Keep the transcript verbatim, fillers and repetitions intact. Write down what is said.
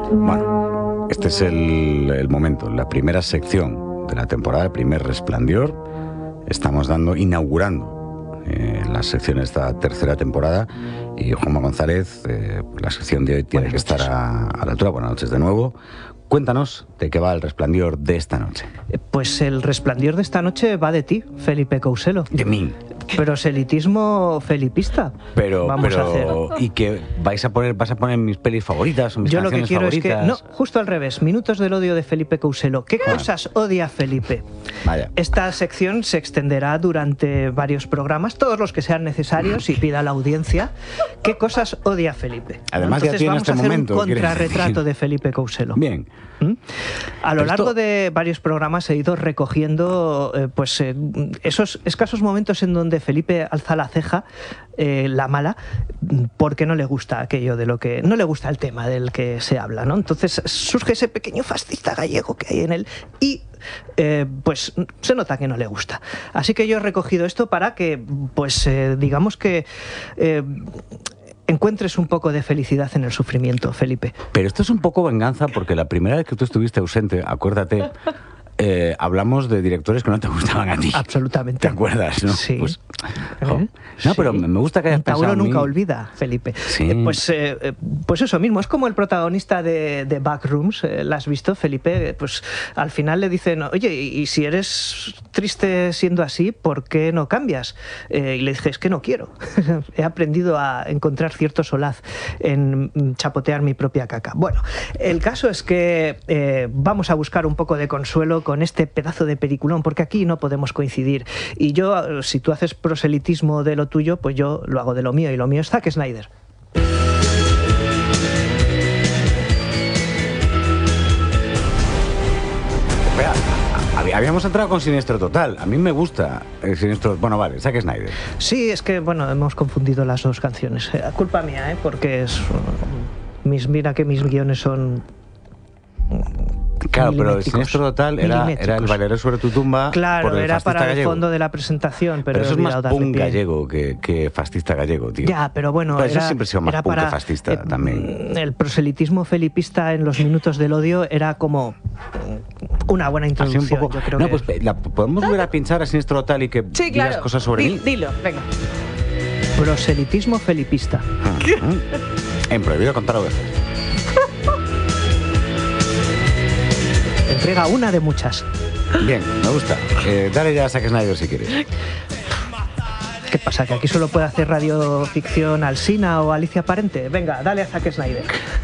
Bueno, este es el, el momento, la primera sección de la temporada, el primer Resplandor. Estamos dando, inaugurando eh, la sección de esta tercera temporada. Y Juanma González, eh, la sección de hoy tiene que estar a, a la altura. Buenas noches de nuevo. Cuéntanos de qué va el Resplandor de esta noche. Pues el Resplandor de esta noche va de ti, Felipe Couselo. De mí. Proselitismo felipista. Pero, vamos pero, a hacer. ¿y que vais a poner, vas a poner mis pelis favoritas o mis Yo lo que canciones quiero favoritas? es que, no, justo al revés, minutos del odio de Felipe Couselo. ¿Qué Bueno. cosas odia Felipe? Vaya. Esta sección se extenderá durante varios programas, todos los que sean necesarios y pida a la audiencia. ¿Qué cosas odia Felipe? Además, ya Entonces tiene vamos este a hacer momento, un ¿quieres contrarretrato decir? de Felipe Couselo. Bien. ¿Mm? A lo Pero largo esto- de varios programas he ido recogiendo eh, pues eh, esos escasos momentos en donde Felipe alza la ceja, eh, la mala, porque no le gusta aquello de lo que no le gusta el tema del que se habla, ¿no? Entonces surge ese pequeño fascista gallego que hay en él y eh, pues se nota que no le gusta. Así que yo he recogido esto para que pues eh, digamos que eh, encuentres un poco de felicidad en el sufrimiento, Felipe. Pero esto es un poco venganza porque la primera vez que tú estuviste ausente, acuérdate, eh, hablamos de directores que no te gustaban a ti. Absolutamente. ¿Te acuerdas, no? Sí. Pues, ¿Eh? jo. No, pero Sí. me gusta que hayas Un Tauro pensado en mí. nunca olvida, Felipe. Sí. Eh, pues, eh, eh, pues eso mismo, es como el protagonista de, de Backrooms, eh, ¿la has visto, Felipe? Eh, Pues al final le dicen, oye, y, y si eres triste siendo así, ¿por qué no cambias? Eh, y le dije, es que no quiero. He aprendido a encontrar cierto solaz en mm, chapotear mi propia caca. Bueno, el caso es que eh, vamos a buscar un poco de consuelo con este pedazo de peliculón, porque aquí no podemos coincidir. Y yo, si tú haces proselitismo de lo tuyo, pues yo lo hago de lo mío, y lo mío es Zack Snyder. Espera, hab- habíamos entrado con Siniestro Total. A mí me gusta el Siniestro... Bueno, vale, Zack Snyder. Sí, es que, bueno, hemos confundido las dos canciones. Eh, culpa mía, ¿eh? Porque es... uh, mis, mira que mis guiones son... Claro, pero el milimétricos, Siniestro Total era, era el milimétricos. bailaré sobre tu tumba. Claro, por el era fascista para el gallego. fondo de la presentación, pero, Pero eso he es más olvidado darle punk pie. gallego que, que fascista gallego, tío. Ya, pero bueno, Pero eso era, siempre ha sido más era punk que para, fascista eh, también. El proselitismo felipista en los minutos del odio era como una buena Así introducción. un poco... Yo creo No, que... pues la, podemos volver a pinchar a Siniestro Total y que Sí, digas claro. cosas sobre Di- mí. Dilo, venga. Proselitismo felipista. Mm. En Prohibido Contar Ovejas. Entrega una de muchas. Bien, me gusta. Eh, dale ya a Zack Snyder si quieres. ¿Qué pasa? ¿Que aquí solo puede hacer radioficción Alsina o Alicia Parente? Venga, dale a Zack Snyder.